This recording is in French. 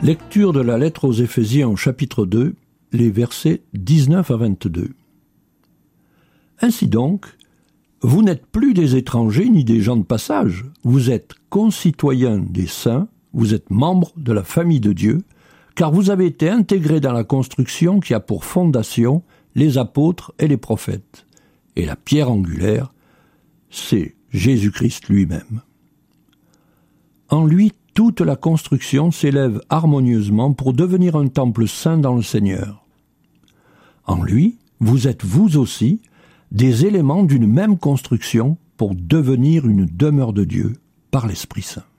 Lecture de la lettre aux Éphésiens au chapitre 2, les versets 19 à 22. Ainsi donc, vous n'êtes plus des étrangers ni des gens de passage, vous êtes concitoyens des saints, vous êtes membres de la famille de Dieu, car vous avez été intégrés dans la construction qui a pour fondation les apôtres et les prophètes. Et la pierre angulaire, c'est Jésus-Christ lui-même. En lui, toute la construction s'élève harmonieusement pour devenir un temple saint dans le Seigneur. En lui, vous êtes vous aussi des éléments d'une même construction pour devenir une demeure de Dieu par l'Esprit Saint.